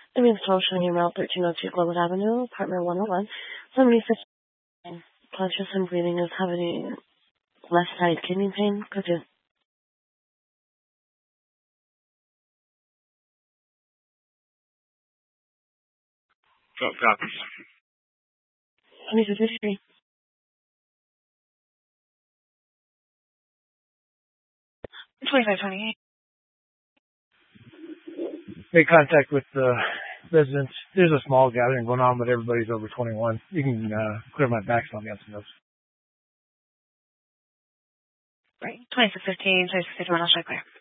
I mean, it's showing you around 1302 Glenwood Avenue, apartment 101. Somebody says, plus just some breathing is having left side kidney pain. Could you? Copies. 2553. Make contact with the residents. There's a small gathering going on, but everybody's over 21. You can clear my back so I'll get some notes. Right. 2615, 2651, I'll check clear.